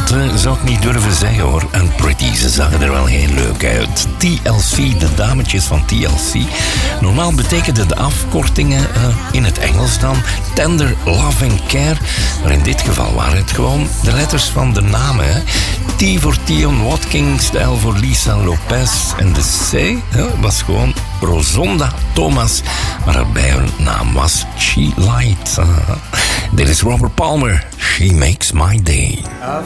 Dat zou ik niet durven zeggen hoor. En Pretty, ze zagen er wel heel leuk uit. TLC, de dametjes van TLC. Normaal betekenden de afkortingen in het Engels dan Tender, Love and Care. Maar in dit geval waren het gewoon de letters van de namen. Hè. T voor Tion Watkins, de L voor Lisa Lopez. En de C was gewoon Rosonda Thomas. Maar haar bijnaam was She Light. Dit is Robert Palmer. She Makes My Day. I